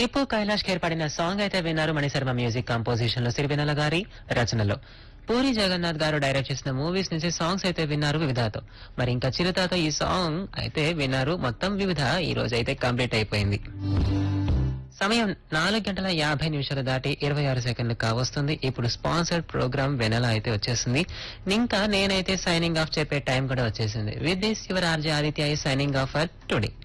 టిప్పు కైలాష్ ఖేర్ పాడిన సాంగ్ అయితే విన్నారు. మణిశర్మ మ్యూజిక్ కంపోజిషన్ లో సిరివెన్నెల గారి రచనలో. పూరి జగన్నాథ్ గారు డైరెక్ట్ చేసిన మూవీస్ నుంచి సాంగ్స్ అయితే విన్నారు వివిధతో. మరి ఇంకా చిరుతతో ఈ సాంగ్ అయితే విన్నారు. మొత్తం వివిధ ఈ రోజు అయితే కంప్లీట్ అయిపోయింది. సమయం 4:50 దాటి 26 కావస్తుంది. ఇప్పుడు స్పాన్సర్డ్ ప్రోగ్రామ్ వెనెల అయితే వచ్చేసింది. ఇంకా నేనైతే సైనింగ్ ఆఫ్ చెప్పే టైం కూడా వచ్చేసింది. With this your RJ Aditya signing off for today.